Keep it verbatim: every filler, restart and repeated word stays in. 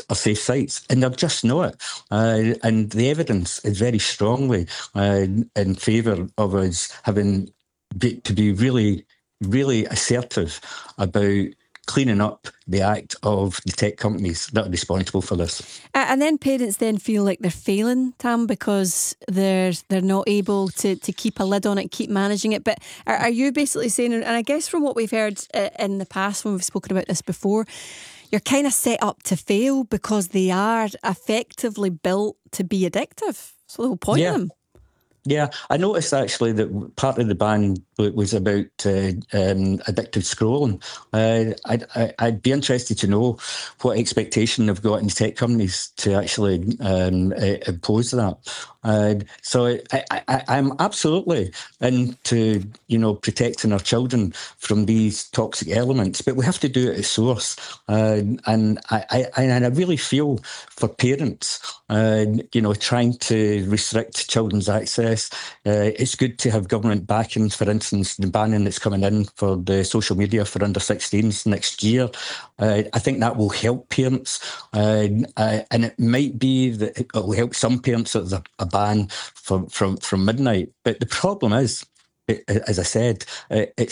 are safe sites, and they're just not. Uh, and the evidence is very strongly uh, in favour of us having be, to be really, really assertive about cleaning up the act of the tech companies that are responsible for this. Uh, and then parents then feel like they're failing, Tam, because they're they're not able to, to keep a lid on it, keep managing it. But are, are you basically saying, and I guess from what we've heard uh, in the past when we've spoken about this before, you're kind of set up to fail because they are effectively built to be addictive. That's the whole point yeah. of them. Yeah, I noticed actually that part of the ban was about uh, um, addictive scrolling. Uh, I'd, I- I'd be interested to know what expectation they've got in tech companies to actually um, uh, impose that. Uh, so I, I, I'm absolutely into, you know, protecting our children from these toxic elements, but we have to do it at source. Uh, and I, I, and I really feel for parents, uh, you know, trying to restrict children's access. Uh, it's good to have government backings, for instance, the banning that's coming in for the social media for under sixteens next year. Uh, I think that will help parents, uh, uh, and it might be that it will help some parents that there's a, a ban from, from, from midnight. But the problem is, it, as I said, it, it's